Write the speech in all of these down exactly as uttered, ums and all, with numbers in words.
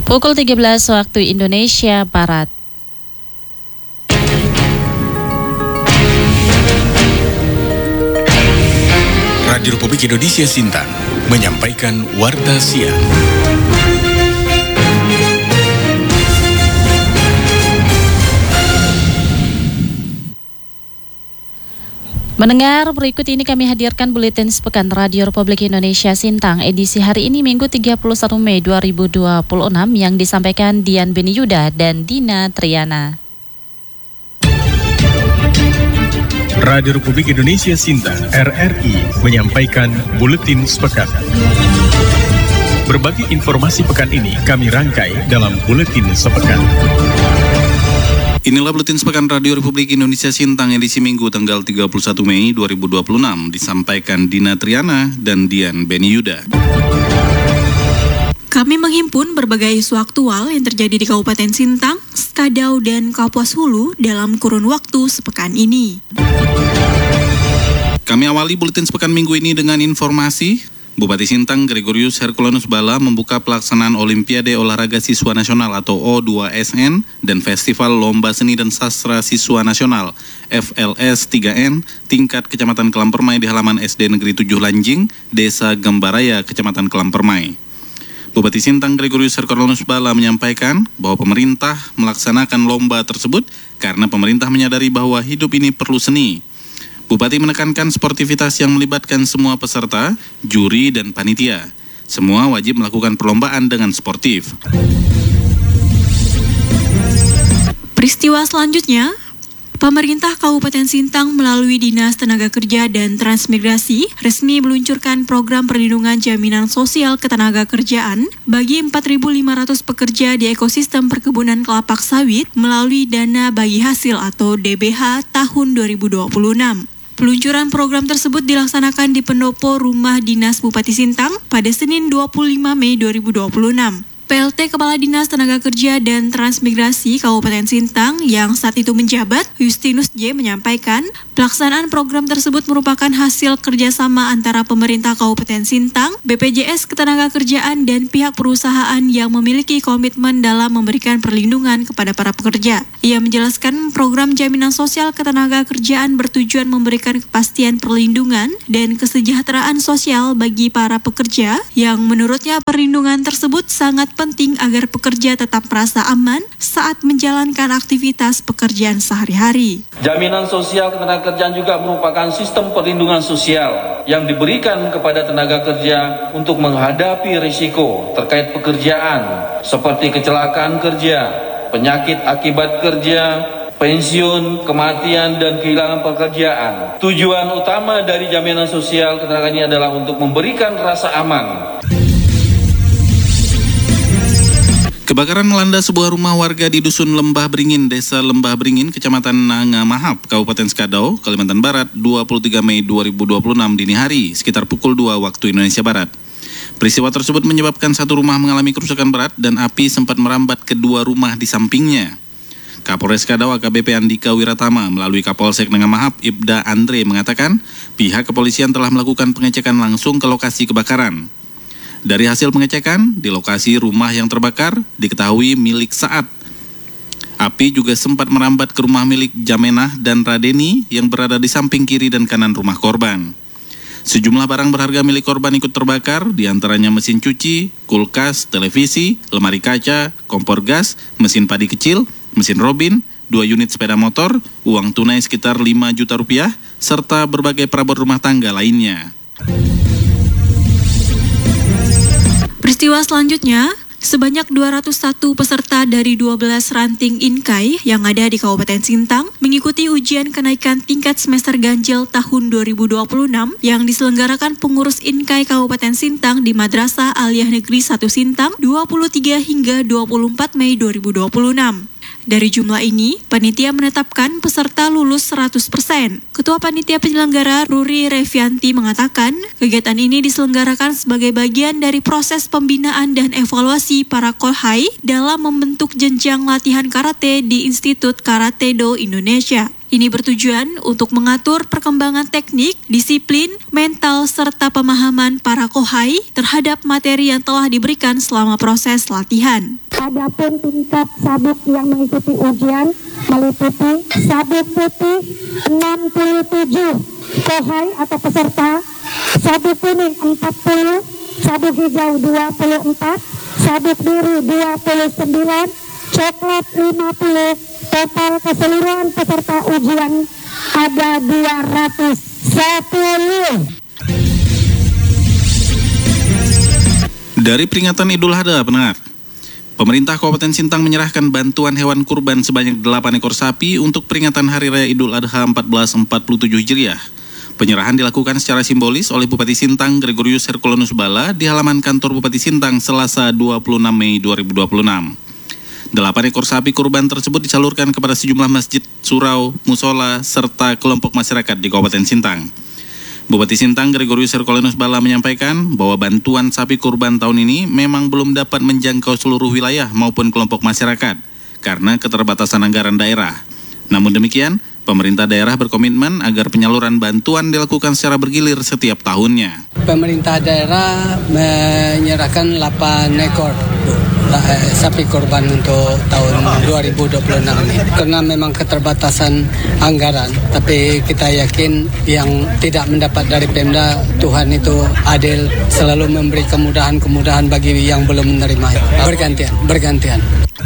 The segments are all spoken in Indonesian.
Pukul tiga belas waktu Indonesia Barat. Radio Republik Indonesia Sintang menyampaikan Warta Siang. Mendengar berikut ini kami hadirkan Buletin Sepekan Radio Republik Indonesia Sintang edisi hari ini Minggu tiga puluh satu Mei dua ribu dua puluh enam yang disampaikan Dian Beniyuda dan Dina Triana. Radio Republik Indonesia Sintang R R I menyampaikan Buletin Sepekan. Berbagai informasi pekan ini kami rangkai dalam Buletin Sepekan. Inilah Buletin Sepekan Radio Republik Indonesia Sintang edisi Minggu tanggal tiga puluh satu Mei dua ribu dua puluh enam disampaikan Dina Triana dan Dian Beniyuda. Kami menghimpun berbagai isu aktual yang terjadi di Kabupaten Sintang, Skadau, dan Kapuas Hulu dalam kurun waktu sepekan ini. Kami awali Buletin Sepekan minggu ini dengan informasi Bupati Sintang Gregorius Herculanus Bala membuka pelaksanaan Olimpiade Olahraga Siswa Nasional atau O dua S N dan Festival Lomba Seni dan Sastra Siswa Nasional F L S tiga N tingkat Kecamatan Kelampermai di halaman S D Negeri tujuh Lanjing, Desa Gembaraya, Kecamatan Kelampermai. Bupati Sintang Gregorius Herculanus Bala menyampaikan bahwa pemerintah melaksanakan lomba tersebut karena pemerintah menyadari bahwa hidup ini perlu seni. Bupati menekankan sportivitas yang melibatkan semua peserta, juri, dan panitia. Semua wajib melakukan perlombaan dengan sportif. Peristiwa selanjutnya, pemerintah Kabupaten Sintang melalui Dinas Tenaga Kerja dan Transmigrasi resmi meluncurkan program perlindungan jaminan sosial ketenagakerjaan bagi empat ribu lima ratus pekerja di ekosistem perkebunan kelapa sawit melalui Dana Bagi Hasil atau D B H tahun dua ribu dua puluh enam. Peluncuran program tersebut dilaksanakan di pendopo Rumah Dinas Bupati Sintang pada Senin dua puluh lima Mei dua ribu dua puluh enam. P L T Kepala Dinas Tenaga Kerja dan Transmigrasi Kabupaten Sintang yang saat itu menjabat, Justinus J, menyampaikan pelaksanaan program tersebut merupakan hasil kerjasama antara pemerintah Kabupaten Sintang, B P J S Ketenagakerjaan, dan pihak perusahaan yang memiliki komitmen dalam memberikan perlindungan kepada para pekerja. Ia menjelaskan program jaminan sosial ketenagakerjaan bertujuan memberikan kepastian perlindungan dan kesejahteraan sosial bagi para pekerja yang menurutnya perlindungan tersebut sangat penting agar pekerja tetap merasa aman saat menjalankan aktivitas pekerjaan sehari-hari. Jaminan sosial ketenagakerjaan juga merupakan sistem perlindungan sosial yang diberikan kepada tenaga kerja untuk menghadapi risiko terkait pekerjaan seperti kecelakaan kerja, penyakit akibat kerja, pensiun, kematian, dan kehilangan pekerjaan. Tujuan utama dari jaminan sosial ketenagakerjaan ini adalah untuk memberikan rasa aman. Kebakaran melanda sebuah rumah warga di Dusun Lembah Beringin, Desa Lembah Beringin, Kecamatan Nangamahap, Kabupaten Skadau, Kalimantan Barat, dua puluh tiga Mei dua ribu dua puluh enam dini hari, sekitar pukul dua waktu Indonesia Barat. Peristiwa tersebut menyebabkan satu rumah mengalami kerusakan berat dan api sempat merambat ke dua rumah di sampingnya. Kapolres Skadau A K B P Andika Wiratama melalui Kapolsek Nangamahap Ibda Andre mengatakan pihak kepolisian telah melakukan pengecekan langsung ke lokasi kebakaran. Dari hasil pengecekan, di lokasi rumah yang terbakar diketahui milik Saat. Api juga sempat merambat ke rumah milik Jamenah dan Radeni yang berada di samping kiri dan kanan rumah korban. Sejumlah barang berharga milik korban ikut terbakar, diantaranya mesin cuci, kulkas, televisi, lemari kaca, kompor gas, mesin padi kecil, mesin robin, dua unit sepeda motor, uang tunai sekitar lima juta rupiah, serta berbagai perabot rumah tangga lainnya. Peristiwa selanjutnya, sebanyak dua ratus satu peserta dari dua belas ranting Inkai yang ada di Kabupaten Sintang mengikuti ujian kenaikan tingkat semester ganjil tahun dua ribu dua puluh enam yang diselenggarakan pengurus Inkai Kabupaten Sintang di Madrasah Aliyah Negeri satu Sintang dua puluh tiga hingga dua puluh empat Mei dua ribu dua puluh enam. Dari jumlah ini, panitia menetapkan peserta lulus seratus persen. Ketua Panitia Penyelenggara Ruri Revianti mengatakan, kegiatan ini diselenggarakan sebagai bagian dari proses pembinaan dan evaluasi para kohai dalam membentuk jenjang latihan karate di Institut Karate Do Indonesia. Ini bertujuan untuk mengatur perkembangan teknik, disiplin, mental, serta pemahaman para kohai terhadap materi yang telah diberikan selama proses latihan. Adapun tingkat sabuk yang mengikuti ujian meliputi sabuk putih enam puluh tujuh kohai atau peserta, sabuk kuning empat puluh, sabuk hijau dua puluh empat, sabuk biru dua puluh sembilan, coklat lima puluh. Total keseluruhan peserta ujian ada dua ratus sepuluh. Dari peringatan Idul Adha, pendengar, pemerintah Kabupaten Sintang menyerahkan bantuan hewan kurban sebanyak delapan ekor sapi untuk peringatan Hari Raya Idul Adha seribu empat ratus empat puluh tujuh Hijriah. Penyerahan dilakukan secara simbolis oleh Bupati Sintang Gregorius Herculanus Bala di halaman kantor Bupati Sintang Selasa dua puluh enam Mei dua ribu dua puluh enam. Delapan ekor sapi kurban tersebut disalurkan kepada sejumlah masjid, surau, musola, serta kelompok masyarakat di Kabupaten Sintang. Bupati Sintang Gregorius Herculanus Bala menyampaikan bahwa bantuan sapi kurban tahun ini memang belum dapat menjangkau seluruh wilayah maupun kelompok masyarakat karena keterbatasan anggaran daerah. Namun demikian, pemerintah daerah berkomitmen agar penyaluran bantuan dilakukan secara bergilir setiap tahunnya. Pemerintah daerah menyerahkan delapan ekor sapi kurban untuk tahun dua ribu dua puluh enam ini. Karena memang keterbatasan anggaran, tapi kita yakin yang tidak mendapat dari Pemda, Tuhan itu adil, selalu memberi kemudahan-kemudahan bagi yang belum menerima. Bergantian, bergantian.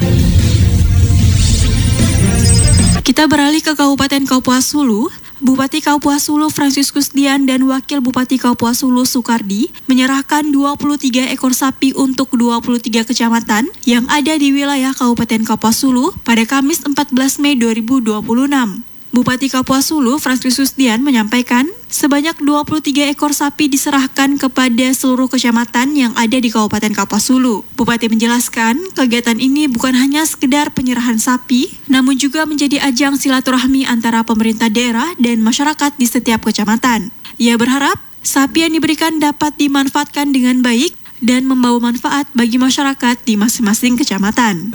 Kita beralih ke Kabupaten Kapuas Hulu. Bupati Kapuas Hulu Fransiskus Dian dan Wakil Bupati Kapuas Hulu Sukardi menyerahkan dua puluh tiga ekor sapi untuk dua puluh tiga kecamatan yang ada di wilayah Kabupaten Kapuas Hulu pada Kamis empat belas Mei dua ribu dua puluh enam. Bupati Kapuas Hulu Fransiskus Dian menyampaikan sebanyak dua puluh tiga ekor sapi diserahkan kepada seluruh kecamatan yang ada di Kabupaten Kapuas Hulu. Bupati menjelaskan kegiatan ini bukan hanya sekedar penyerahan sapi, namun juga menjadi ajang silaturahmi antara pemerintah daerah dan masyarakat di setiap kecamatan. Ia berharap sapi yang diberikan dapat dimanfaatkan dengan baik dan membawa manfaat bagi masyarakat di masing-masing kecamatan.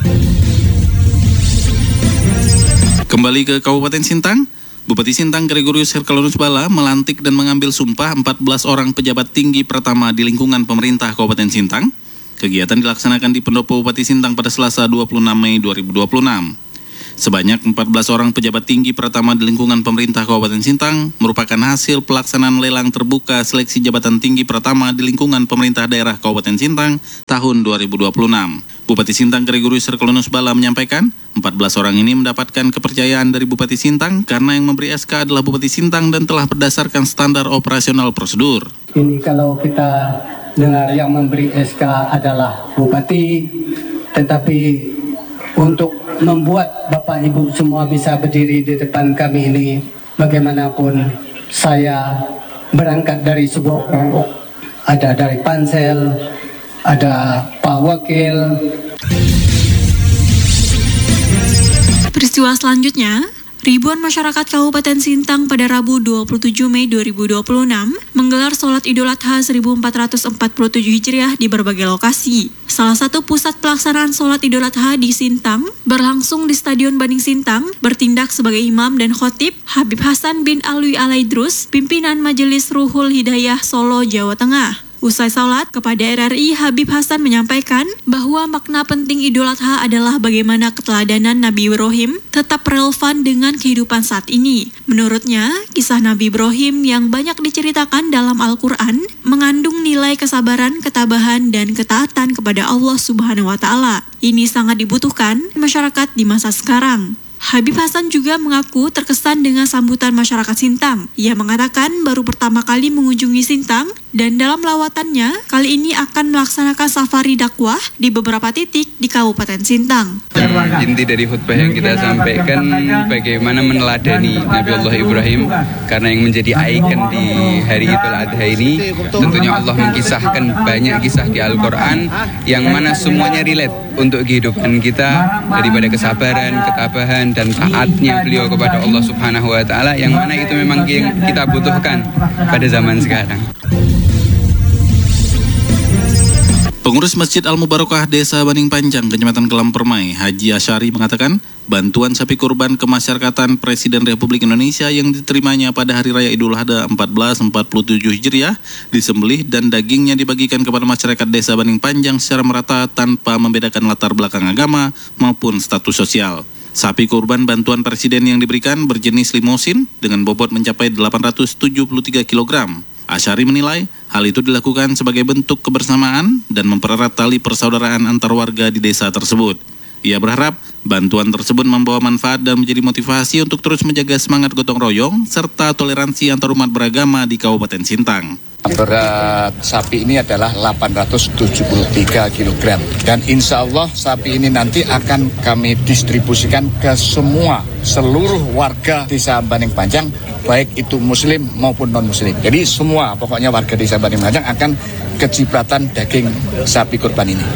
Kembali ke Kabupaten Sintang, Bupati Sintang Gregorius Herculanus Bala melantik dan mengambil sumpah empat belas orang pejabat tinggi pertama di lingkungan pemerintah Kabupaten Sintang. Kegiatan dilaksanakan di Pendopo Bupati Sintang pada Selasa dua puluh enam Mei dua ribu dua puluh enam. Sebanyak empat belas orang pejabat tinggi pertama di lingkungan pemerintah Kabupaten Sintang merupakan hasil pelaksanaan lelang terbuka seleksi jabatan tinggi pertama di lingkungan pemerintah daerah Kabupaten Sintang tahun dua ribu dua puluh enam. Bupati Sintang Gregorius Herculanus Bala menyampaikan, empat belas orang ini mendapatkan kepercayaan dari Bupati Sintang karena yang memberi S K adalah Bupati Sintang dan telah berdasarkan standar operasional prosedur. Ini kalau kita dengar yang memberi S K adalah Bupati, tetapi untuk membuat Bapak Ibu semua bisa berdiri di depan kami ini, bagaimanapun saya berangkat dari sebuah kelompok, ada dari Pansel, ada Pak Wakil. Peristiwa selanjutnya, ribuan masyarakat Kabupaten Sintang pada Rabu dua puluh tujuh Mei dua ribu dua puluh enam menggelar sholat Idul Adha seribu empat ratus empat puluh tujuh Hijriah di berbagai lokasi. Salah satu pusat pelaksanaan sholat Idul Adha di Sintang berlangsung di Stadion Baning Sintang, bertindak sebagai imam dan khotib Habib Hasan bin Alwi Alaidrus, pimpinan Majelis Ruhul Hidayah Solo, Jawa Tengah. Usai salat, kepada R R I Habib Hasan menyampaikan bahwa makna penting Idul Adha adalah bagaimana keteladanan Nabi Ibrahim tetap relevan dengan kehidupan saat ini. Menurutnya, kisah Nabi Ibrahim yang banyak diceritakan dalam Al-Quran mengandung nilai kesabaran, ketabahan, dan ketaatan kepada Allah Subhanahu wa Ta'ala. Ini sangat dibutuhkan masyarakat di masa sekarang. Habib Hasan juga mengaku terkesan dengan sambutan masyarakat Sintang. Ia mengatakan baru pertama kali mengunjungi Sintang dan dalam lawatannya kali ini akan melaksanakan safari dakwah di beberapa titik di Kabupaten Sintang. Inti dari khutbah yang kita sampaikan bagaimana meneladani Nabi Allah Ibrahim, karena yang menjadi ikon di hari Idul Adha ini tentunya Allah mengisahkan banyak kisah di Al-Quran yang mana semuanya relate untuk kehidupan kita, daripada kesabaran, ketabahan, dan taatnya beliau kepada Allah Subhanahu wa Ta'ala, yang mana itu memang yang kita butuhkan pada zaman sekarang. Pengurus Masjid Al-Mubarakah Desa Baning Panjang, Kecamatan Kelam Permai, Haji Asyari mengatakan bantuan sapi kurban kemasyarakatan Presiden Republik Indonesia yang diterimanya pada Hari Raya Idul Adha seribu empat ratus empat puluh tujuh Hijriah disembelih dan dagingnya dibagikan kepada masyarakat Desa Baning Panjang secara merata tanpa membedakan latar belakang agama maupun status sosial. Sapi kurban bantuan Presiden yang diberikan berjenis limosin dengan bobot mencapai delapan ratus tujuh puluh tiga kilogram. Asyari menilai hal itu dilakukan sebagai bentuk kebersamaan dan mempererat tali persaudaraan antar warga di desa tersebut. Ia berharap bantuan tersebut membawa manfaat dan menjadi motivasi untuk terus menjaga semangat gotong royong serta toleransi antar umat beragama di Kabupaten Sintang. Berat sapi ini adalah delapan ratus tujuh puluh tiga kilogram dan insya Allah sapi ini nanti akan kami distribusikan ke semua seluruh warga Desa Baning Panjang, baik itu muslim maupun non muslim. Jadi semua pokoknya warga Desa Baning Panjang akan kecipratan daging sapi kurban ini.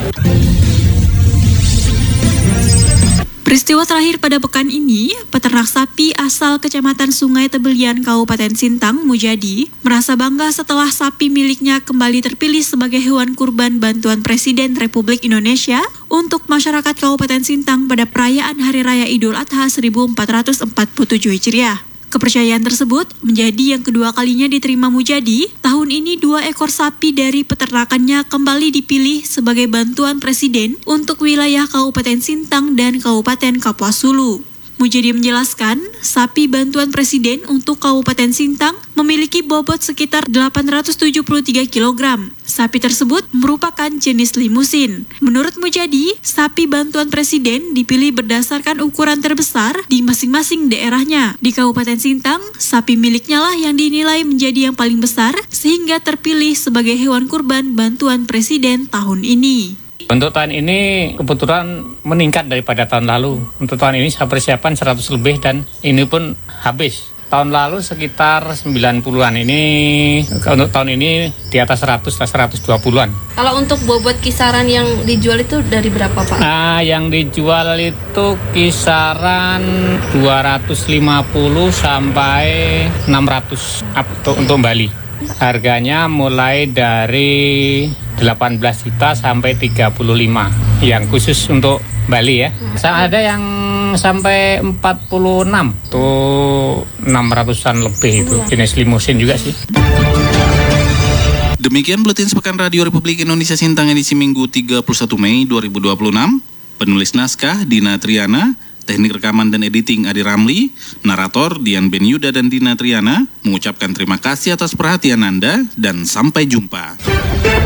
Peristiwa terakhir pada pekan ini, peternak sapi asal Kecamatan Sungai Tebelian, Kabupaten Sintang, Mujadi, merasa bangga setelah sapi miliknya kembali terpilih sebagai hewan kurban bantuan Presiden Republik Indonesia untuk masyarakat Kabupaten Sintang pada perayaan Hari Raya Idul Adha seribu empat ratus empat puluh tujuh Hijriah. Kepercayaan tersebut menjadi yang kedua kalinya diterima Mujadi. Tahun ini dua ekor sapi dari peternakannya kembali dipilih sebagai bantuan Presiden untuk wilayah Kabupaten Sintang dan Kabupaten Kapuas Hulu. Mujadi menjelaskan, sapi bantuan Presiden untuk Kabupaten Sintang memiliki bobot sekitar delapan ratus tujuh puluh tiga kilogram. Sapi tersebut merupakan jenis limusin. Menurut Mujadi, sapi bantuan Presiden dipilih berdasarkan ukuran terbesar di masing-masing daerahnya. Di Kabupaten Sintang, sapi miliknya lah yang dinilai menjadi yang paling besar sehingga terpilih sebagai hewan kurban bantuan Presiden tahun ini. Untuk tahun ini kebetulan meningkat daripada tahun lalu. Untuk tahun ini saya persiapan seratus lebih dan ini pun habis. Tahun lalu sekitar sembilan puluhan, ini untuk tahun ini di atas seratus, seratus dua puluhan. Kalau untuk bobot kisaran yang dijual itu dari berapa, Pak? Nah, yang dijual itu kisaran dua ratus lima puluh sampai enam ratus untuk, untuk Bali. Harganya mulai dari delapan belas juta sampai tiga puluh lima yang khusus untuk Bali ya. Ada yang sampai empat puluh enam tuh enam ratusan lebih itu jenis limusin juga sih. Demikian buletin sepekan Radio Republik Indonesia Sintang edisi Minggu tiga puluh satu Mei dua ribu dua puluh enam. Penulis naskah Dina Triana, teknik rekaman dan editing Adi Ramli, narator Dian Benyuda dan Dina Triana mengucapkan terima kasih atas perhatian Anda dan sampai jumpa.